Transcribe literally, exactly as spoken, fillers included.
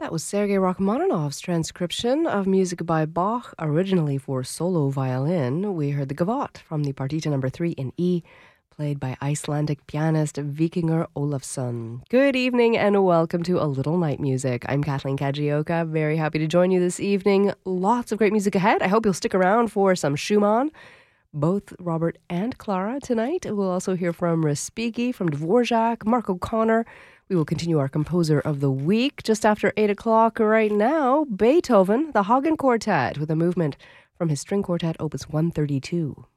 That was Sergei Rachmaninoff's transcription of music by Bach, originally for solo violin. We heard the Gavotte from the Partita number three in E, played by Icelandic pianist Vikingur Olafsson. Good evening and welcome to A Little Night Music. I'm Kathleen Kajioka, very happy to join you this evening. Lots of great music ahead. I hope you'll stick around for some Schumann. Both Robert and Clara tonight. We'll also hear from Respighi, from Dvorak, Mark O'Connor. We will continue our composer of the week just after eight o'clock right now. Beethoven, the Hagen Quartet, with a movement from his string quartet, opus one thirty-two.